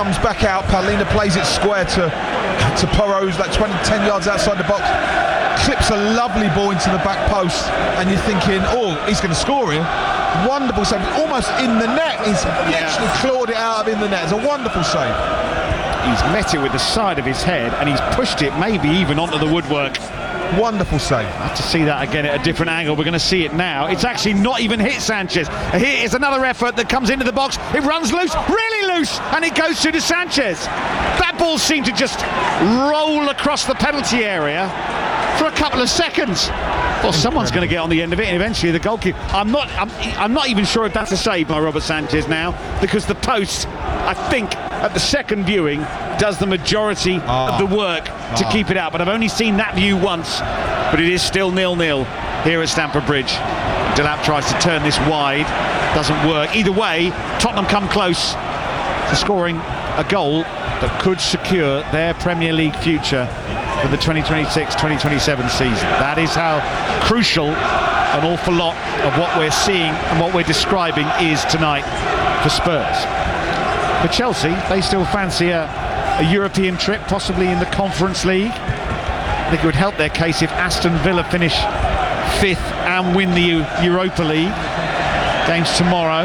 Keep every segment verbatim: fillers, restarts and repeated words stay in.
comes back out. Paulina plays it square to to Porro, who's like twenty, ten yards outside the box. Clips a lovely ball into the back post, and you're thinking, oh, he's going to score here. Wonderful save, almost in the net. He's yeah. literally clawed it out of in the net. It's a wonderful save. He's met it with the side of his head, and he's pushed it maybe even onto the woodwork. Wonderful save. I have to see that again at a different angle. We're going to see it now. It's actually not even hit Sanchez. Here is another effort that comes into the box. It runs loose, really loose, and it goes through to Sanchez. That ball seemed to just roll across the penalty area for a couple of seconds. Well, someone's going to get on the end of it, and eventually the goalkeeper. I'm not. I'm, I'm not even sure if that's a save by Robert Sanchez now, because the post, I think, at the second viewing, does the majority ah. of the work to ah. keep it out. But I've only seen that view once. But it is still nil-nil here at Stamford Bridge. Delap tries to turn this wide, doesn't work. Either way, Tottenham come close to scoring a goal that could secure their Premier League future for the twenty twenty-six twenty twenty-seven season. That is how crucial an awful lot of what we're seeing and what we're describing is tonight for Spurs. For Chelsea, they still fancy a, a European trip, possibly in the Conference League. I think it would help their case if Aston Villa finish fifth and win the Europa League. Games tomorrow,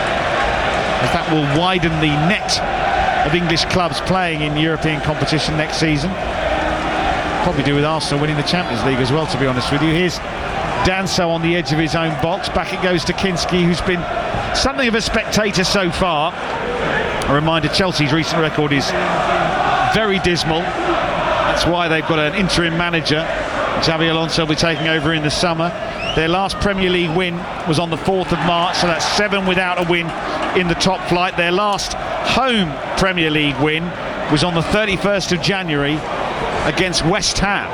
as that will widen the net of English clubs playing in European competition next season. Probably do with Arsenal winning the Champions League as well, to be honest with you. Here's Danso on the edge of his own box. Back it goes to Kinski, who's been something of a spectator so far. A reminder, Chelsea's recent record is very dismal. That's why they've got an interim manager. Xabi Alonso will be taking over in the summer. Their last Premier League win was on the fourth of March, so that's seven without a win in the top flight. Their last home Premier League win was on the thirty-first of January against West Ham.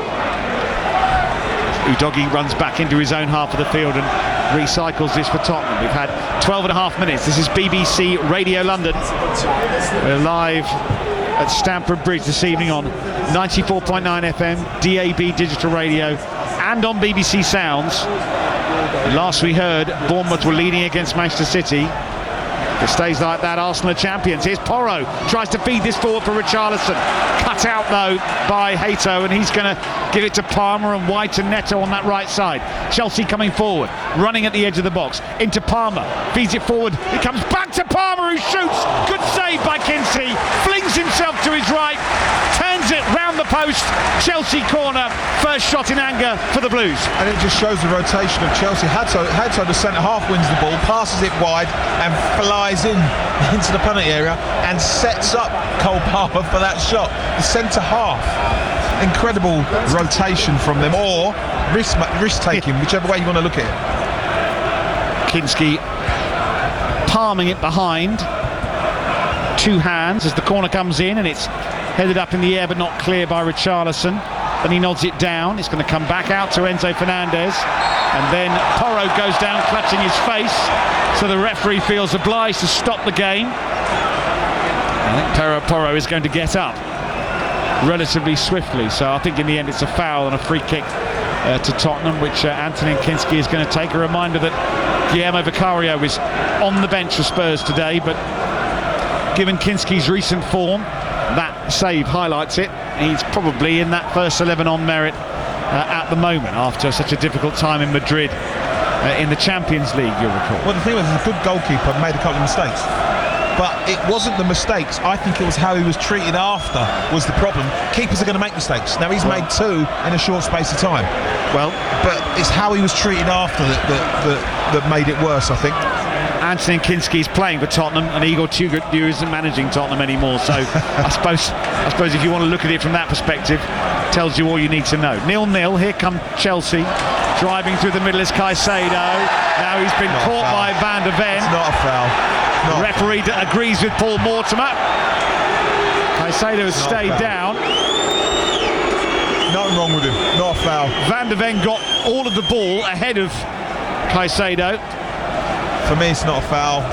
Udogie runs back into his own half of the field and recycles this for Tottenham. We've had twelve and a half minutes. This is B B C Radio London. We're live at Stamford Bridge this evening on ninety-four point nine F M, D A B digital radio, and on B B C Sounds. Last we heard, Bournemouth were leading against Manchester City. If it stays like that, Arsenal are champions. Here's Porro, tries to feed this forward for Richarlison. Cut out though by Hato, and he's going to give it to Palmer and wide to Neto on that right side. Chelsea coming forward, running at the edge of the box, into Palmer, feeds it forward, it comes back to Palmer, who shoots. Good save by Kinsey, flings himself to his right, turns it round the post. Chelsea corner, first shot in anger for the Blues. And it just shows the rotation of Chelsea. Hato, Hato the centre half, wins the ball, passes it wide and flies in into the penalty area and sets up Cole Palmer for that shot. The centre half, incredible rotation from them, or risk risk taking, whichever way you want to look at it. Kinski palming it behind, two hands as the corner comes in, and it's headed up in the air but not clear by Richarlison. Then he nods it down. It's going to come back out to Enzo Fernandez, and then Porro goes down clutching his face, so the referee feels obliged to stop the game. I think Porro, Porro is going to get up relatively swiftly, so I think in the end it's a foul and a free kick uh, to Tottenham, which uh, Anthony Kinski is going to take. A reminder that Guillermo Vicario is on the bench for Spurs today, but given Kinski's recent form, that save highlights it. He's probably in that first eleven on merit uh, at the moment, after such a difficult time in Madrid uh, in the Champions League, you'll recall. Well, the thing was, he's a good goalkeeper, made a couple of mistakes, but it wasn't the mistakes. I think it was how he was treated after was the problem. Keepers are going to make mistakes. Now he's well, made two in a short space of time. Well, but it's how he was treated after that that, that, that made it worse, I think. Anthony Kinski is playing for Tottenham, and Igor Tudor isn't managing Tottenham anymore. So I suppose, I suppose if you want to look at it from that perspective, tells you all you need to know. nil nil. Here come Chelsea, driving through the middle is Caicedo. Now he's been not caught by Van de Ven. It's not a foul. Not the referee d- agrees with Paul Mortimer. Caicedo has stayed down. Nothing wrong with him. Not a foul. Van de Ven got all of the ball ahead of Caicedo. For me, it's not a foul.